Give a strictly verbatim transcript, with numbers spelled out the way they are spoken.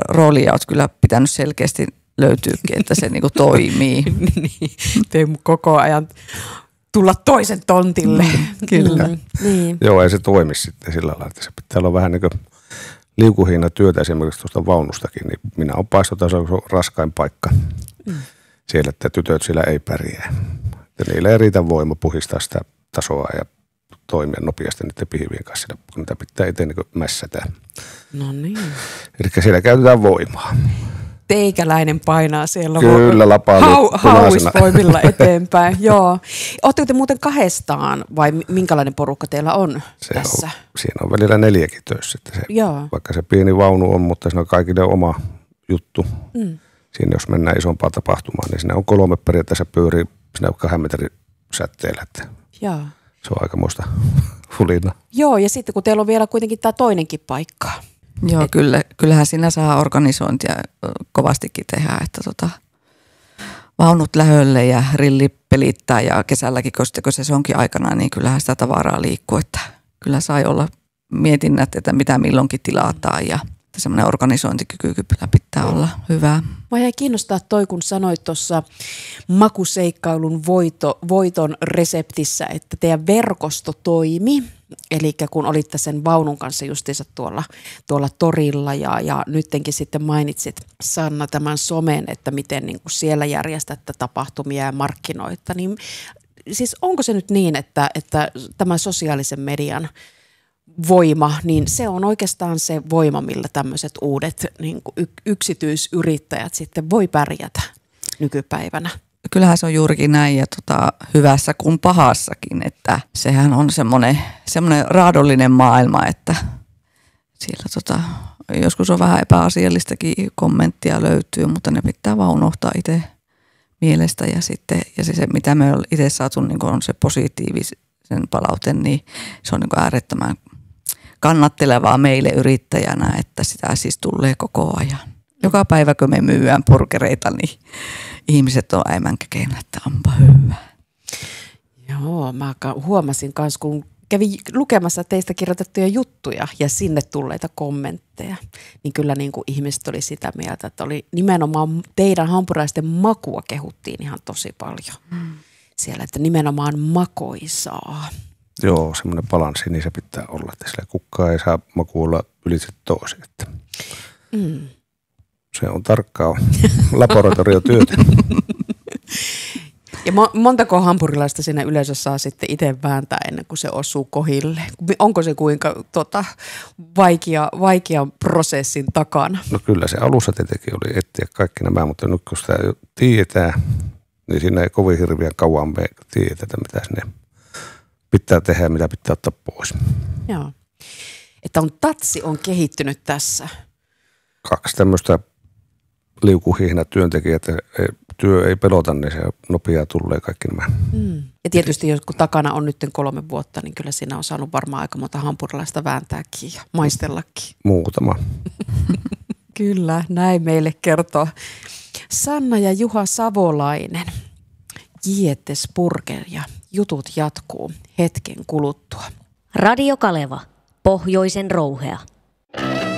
roolia olet kyllä pitänyt selkeästi löytyykin, että se niinku toimii. Niin, Teemu koko ajan tulla toisen tontille. Mm, kyllä. Mm, niin. Joo, ei se toimi sitten sillä lailla, että se pitää olla vähän niin kuin liukuhiina työtä esimerkiksi tuosta vaunustakin, niin minä olen paistotasolla raskain paikka mm. siellä, että tytöt siellä ei pärjää. Ja niillä ei riitä voima puhistaa sitä tasoa ja toimia nopeasti niiden pihvien kanssa, kun niitä pitää itse niin mässätä. No niin. Eli siellä käytetään voimaa. Teikäläinen painaa siellä. Kyllä, lapaa hau, hauisvoimilla eteenpäin. Joo. Oletteko te muuten kahdestaan vai minkälainen porukka teillä on se tässä? On, siinä on välillä neljäkin töissä. Se, Joo. vaikka se pieni vaunu on, mutta siinä on kaikille oma juttu. Mm. Siinä jos mennään isompaan tapahtumaan, niin siinä on kolme periaatteessa pyörii siinä kahden metrin säteellä. Että Joo. se on aikamoista hulina. Joo, ja sitten kun teillä on vielä kuitenkin tämä toinenkin paikka. Joo, kyllä, kyllähän siinä saa organisointia kovastikin tehdä, että tota, vaunut lähölle ja rilli pelittää ja kesälläkin, kun se onkin aikana, niin kyllähän sitä tavaraa liikkuu, että kyllä sai olla mietinnät, että mitä milloinkin tilataan ja semmoinen organisointikyky kyllä pitää olla hyvä. Mä jäi kiinnostaa toi, kun sanoit tuossa makuseikkailun voito, voiton reseptissä, että teidän verkosto toimi. Eli kun olitte sen vaunun kanssa justiinsa tuolla, tuolla torilla ja, ja nyttenkin sitten mainitsit, Sanna, tämän somen, että miten niin kuin siellä järjestätte tapahtumia ja markkinoita. Niin, siis onko se nyt niin, että, että tämä sosiaalisen median voima, niin se on oikeastaan se voima, millä tämmöiset uudet niin kuin yksityisyrittäjät sitten voi pärjätä nykypäivänä? Kyllähän se on juurikin näin ja tota, hyvässä kuin pahassakin, että sehän on semmoinen, semmoinen raadollinen maailma, että siellä tota, joskus on vähän epäasiallistakin kommenttia löytyy, mutta ne pitää vaan unohtaa itse mielestä ja sitten ja se, se mitä me on itse saatu niin on se positiivisen palaute, niin se on niin äärettömän kannattelevaa meille yrittäjänä, että sitä siis tulee koko ajan. Joka päivä, kun me myyään burgereita, niin ihmiset on aivan kekeänä, että onpa hyvää. Joo, mä huomasin myös, kun kävin lukemassa teistä kirjoitettuja juttuja ja sinne tulleita kommentteja, niin kyllä niin kuin ihmiset oli sitä mieltä, että oli nimenomaan teidän hampurilaisten makua kehuttiin ihan tosi paljon mm. siellä, että nimenomaan makoisaa. Joo, semmoinen balanssi, niin se pitää olla, että sillä kukkaa ei saa makuulla ylitse toisen. Että mm. Se on tarkkaa laboratoriotyötä. Ja mo- montako hampurilaista siinä yleensä saa sitten itse vääntää ennen kuin se osuu kohille? Onko se kuinka tota, vaikea, vaikea prosessin takana? No kyllä se alussa tietenkin oli etsiä kaikki nämä, mutta nyt kun sitä jo tiedetään, niin siinä ei kovin hirveän kauan me tiedetä, mitä sinne pitää tehdä ja mitä pitää ottaa pois. Joo. Että on tatsi on kehittynyt tässä. Kaksi tämmöistä liukuhihna työntekijät, työ ei pelota, niin se nopeaa tulee kaikki nämä. Mm. Ja tietysti jos kun takana on nyt kolme vuotta, niin kyllä siinä on saanut varmaan aika monta hampurilaista vääntääkin ja maistellakin. Muutama. Kyllä, näin meille kertoo Sanna ja Juha Savolainen. Jietes Burger ja jutut jatkuu hetken kuluttua. Radio Kaleva, pohjoisen rouhea.